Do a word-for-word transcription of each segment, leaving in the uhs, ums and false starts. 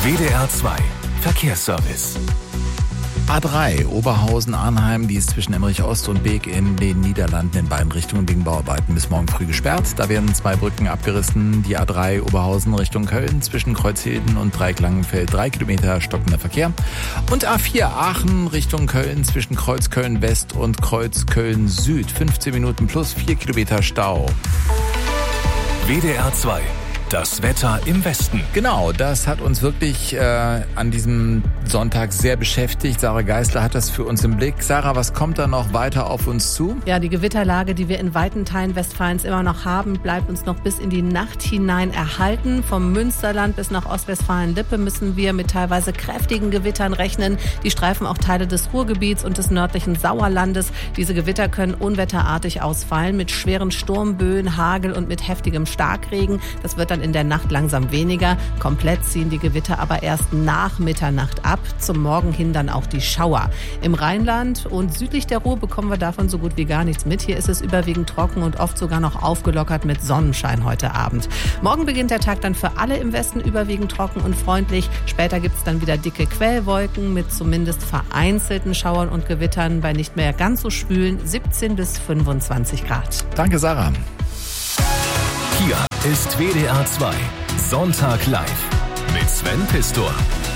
W D R zwei Verkehrsservice. A drei Oberhausen-Arnheim, die ist zwischen Emmerich-Ost und Beek in den Niederlanden in beiden Richtungen wegen Bauarbeiten bis morgen früh gesperrt. Da werden zwei Brücken abgerissen. Die A drei Oberhausen Richtung Köln zwischen Kreuzhilden und Dreieck-Langenfeld drei Kilometer stockender Verkehr. Und A vier Aachen Richtung Köln zwischen Kreuz Köln West und Kreuz Köln Süd fünfzehn Minuten plus vier Kilometer Stau. W D R zwei. Das Wetter im Westen. Genau, das hat uns wirklich äh, an diesem Sonntag sehr beschäftigt. Sarah Geisler hat das für uns im Blick. Sarah, was kommt da noch weiter auf uns zu? Ja, die Gewitterlage, die wir in weiten Teilen Westfalens immer noch haben, bleibt uns noch bis in die Nacht hinein erhalten. Vom Münsterland bis nach Ostwestfalen-Lippe müssen wir mit teilweise kräftigen Gewittern rechnen. Die streifen auch Teile des Ruhrgebiets und des nördlichen Sauerlandes. Diese Gewitter können unwetterartig ausfallen mit schweren Sturmböen, Hagel und mit heftigem Starkregen. Das wird dann in der Nacht langsam weniger. Komplett ziehen die Gewitter aber erst nach Mitternacht ab. Zum Morgen hin dann auch die Schauer. Im Rheinland und südlich der Ruhr bekommen wir davon so gut wie gar nichts mit. Hier ist es überwiegend trocken und oft sogar noch aufgelockert mit Sonnenschein heute Abend. Morgen beginnt der Tag dann für alle im Westen überwiegend trocken und freundlich. Später gibt es dann wieder dicke Quellwolken mit zumindest vereinzelten Schauern und Gewittern bei nicht mehr ganz so schwülen siebzehn bis fünfundzwanzig Grad. Danke, Sarah. Hier ist W D R zwei Sonntag live mit Sven Pistor.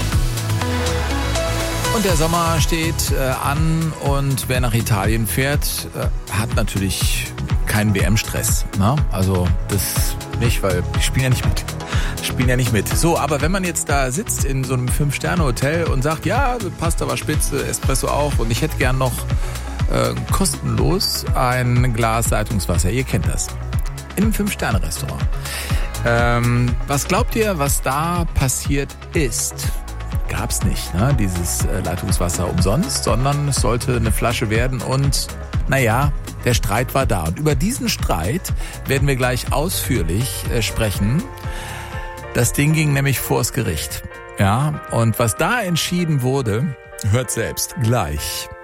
Und der Sommer steht äh, an und wer nach Italien fährt, äh, hat natürlich keinen W M-Stress. Ne? Also das nicht, weil die spielen ja nicht mit. Spielen ja nicht mit. So, aber wenn man jetzt da sitzt in so einem Fünf-Sterne-Hotel und sagt, ja, Pasta war spitze, Espresso auch und ich hätte gern noch äh, kostenlos ein Glas Leitungswasser. Ihr kennt das. In einem Fünf-Sterne-Restaurant. Ähm, was glaubt ihr, was da passiert ist? Gab's nicht, ne? Dieses äh, Leitungswasser umsonst, sondern es sollte eine Flasche werden und, naja, der Streit war da. Und über diesen Streit werden wir gleich ausführlich äh, sprechen. Das Ding ging nämlich vors Gericht. Ja, und was da entschieden wurde, hört selbst gleich.